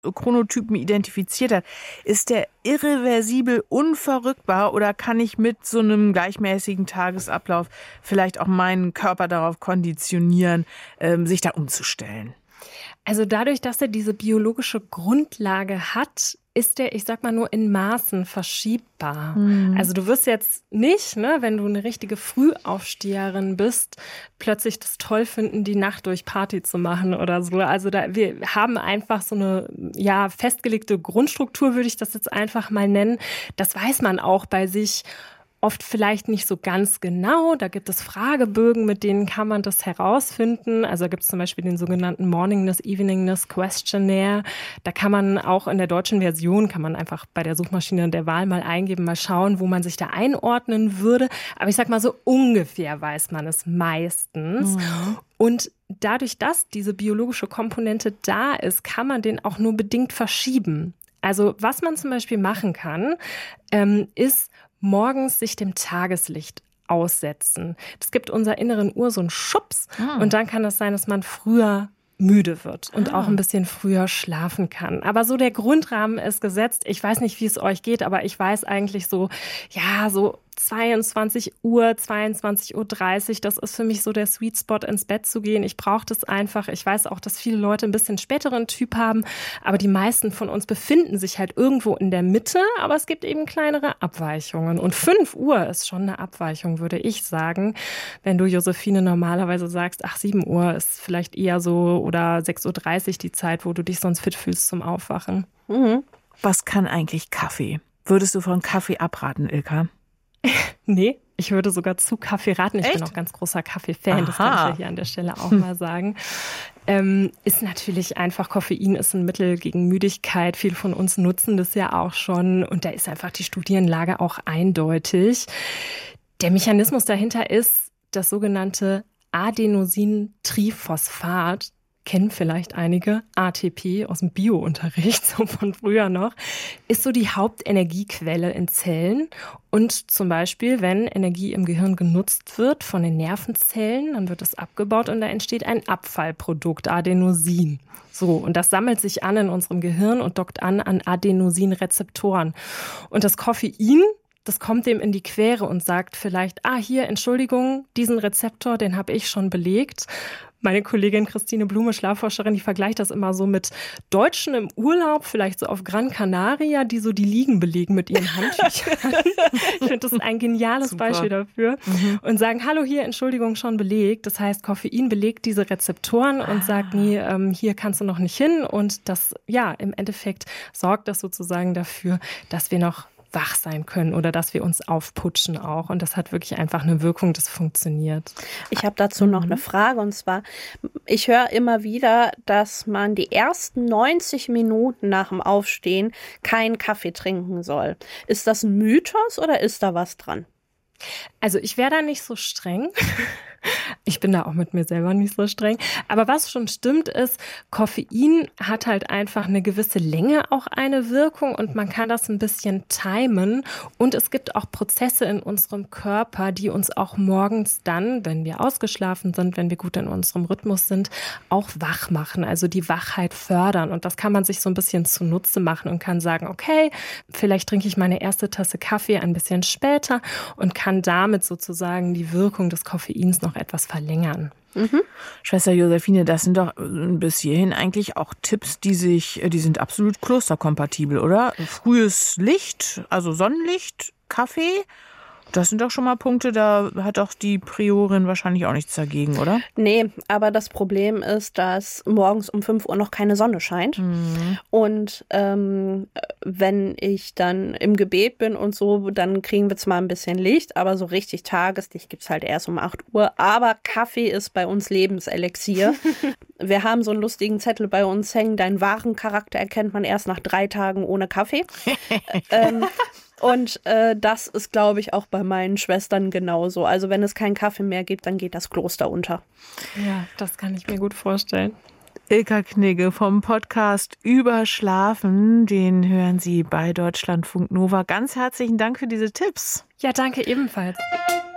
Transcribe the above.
Chronotypen identifiziert hat, ist der irreversibel unverrückbar oder kann ich mit so einem gleichmäßigen Tagesablauf vielleicht auch meinen Körper darauf konditionieren, sich da umzustellen? Also dadurch, dass er diese biologische Grundlage hat, ist der, ich sag mal, nur in Maßen verschiebbar. Also du wirst jetzt nicht, wenn du eine richtige Frühaufsteherin bist, plötzlich das toll finden, die Nacht durch Party zu machen oder so. Also wir haben einfach so eine festgelegte Grundstruktur, würde ich das jetzt einfach mal nennen. Das weiß man auch bei sich oft vielleicht nicht so ganz genau. Da gibt es Fragebögen, mit denen kann man das herausfinden. Also da gibt es zum Beispiel den sogenannten Morningness, Eveningness Questionnaire. Da kann man auch in der deutschen Version, kann man einfach bei der Suchmaschine der Wahl mal eingeben, mal schauen, wo man sich da einordnen würde. Aber ich sag mal so ungefähr weiß man es meistens. Und dadurch, dass diese biologische Komponente da ist, kann man den auch nur bedingt verschieben. Also was man zum Beispiel machen kann, ist morgens sich dem Tageslicht aussetzen. Das gibt unserer inneren Uhr so einen Schubs und dann kann es sein, dass man früher müde wird und auch ein bisschen früher schlafen kann. Aber so der Grundrahmen ist gesetzt. Ich weiß nicht, wie es euch geht, aber ich weiß eigentlich so 22 Uhr, 22:30 Uhr, das ist für mich so der Sweet Spot, ins Bett zu gehen. Ich brauche das einfach. Ich weiß auch, dass viele Leute ein bisschen späteren Typ haben, aber die meisten von uns befinden sich halt irgendwo in der Mitte, aber es gibt eben kleinere Abweichungen. Und 5 Uhr ist schon eine Abweichung, würde ich sagen. Wenn du, Josephine, normalerweise sagst, 7 Uhr ist vielleicht eher so oder 6:30 Uhr die Zeit, wo du dich sonst fit fühlst zum Aufwachen. Was kann eigentlich Kaffee? Würdest du von Kaffee abraten, Ilka? Nee, ich würde sogar zu Kaffee raten. Ich Echt? bin auch ganz großer Kaffee-Fan, das kann ich ja hier an der Stelle auch mal sagen. Ist natürlich einfach, Koffein ist ein Mittel gegen Müdigkeit. Viele von uns nutzen das ja auch schon und da ist einfach die Studienlage auch eindeutig. Der Mechanismus dahinter ist das sogenannte Adenosintriphosphat. Kennen vielleicht einige, ATP aus dem Bio-Unterricht, so von früher noch, ist so die Hauptenergiequelle in Zellen. Und zum Beispiel, wenn Energie im Gehirn genutzt wird von den Nervenzellen, dann wird es abgebaut und da entsteht ein Abfallprodukt, Adenosin. So, und das sammelt sich an in unserem Gehirn und dockt an Adenosinrezeptoren. Und das Koffein, das kommt dem in die Quere und sagt vielleicht, hier, Entschuldigung, diesen Rezeptor, den habe ich schon belegt. Meine Kollegin Christine Blume, Schlafforscherin, die vergleicht das immer so mit Deutschen im Urlaub, vielleicht so auf Gran Canaria, die so die Liegen belegen mit ihren Handtüchern. Ich finde, das ist ein geniales Beispiel dafür. Und sagen, hallo, hier, Entschuldigung, schon belegt. Das heißt, Koffein belegt diese Rezeptoren und sagt, nee, hier kannst du noch nicht hin. Und das, im Endeffekt sorgt das sozusagen dafür, dass wir noch wach sein können oder dass wir uns aufputschen auch. Und das hat wirklich einfach eine Wirkung, das funktioniert. Ich habe dazu noch eine Frage und zwar, ich höre immer wieder, dass man die ersten 90 Minuten nach dem Aufstehen keinen Kaffee trinken soll. Ist das ein Mythos oder ist da was dran? Also ich wäre da nicht so streng. Ich bin da auch mit mir selber nicht so streng. Aber was schon stimmt ist, Koffein hat halt einfach eine gewisse Länge auch eine Wirkung und man kann das ein bisschen timen. Und es gibt auch Prozesse in unserem Körper, die uns auch morgens dann, wenn wir ausgeschlafen sind, wenn wir gut in unserem Rhythmus sind, auch wach machen, also die Wachheit fördern. Und das kann man sich so ein bisschen zunutze machen und kann sagen, okay, vielleicht trinke ich meine erste Tasse Kaffee ein bisschen später und kann damit sozusagen die Wirkung des Koffeins noch etwas verlängern. Schwester Josephine, das sind doch bis hierhin eigentlich auch Tipps, die sind absolut klosterkompatibel, oder? Frühes Licht, also Sonnenlicht, Kaffee. Das sind doch schon mal Punkte, da hat doch die Priorin wahrscheinlich auch nichts dagegen, oder? Nee, aber das Problem ist, dass morgens um 5 Uhr noch keine Sonne scheint. Und wenn ich dann im Gebet bin und so, dann kriegen wir zwar ein bisschen Licht, aber so richtig Tageslicht gibt's halt erst um 8 Uhr. Aber Kaffee ist bei uns Lebenselixier. Wir haben so einen lustigen Zettel bei uns hängen, deinen wahren Charakter erkennt man erst nach 3 Tagen ohne Kaffee. Und das ist, glaube ich, auch bei meinen Schwestern genauso. Also wenn es keinen Kaffee mehr gibt, dann geht das Kloster unter. Ja, das kann ich mir gut vorstellen. Ilka Knigge vom Podcast Überschlafen, den hören Sie bei Deutschlandfunk Nova. Ganz herzlichen Dank für diese Tipps. Ja, danke ebenfalls.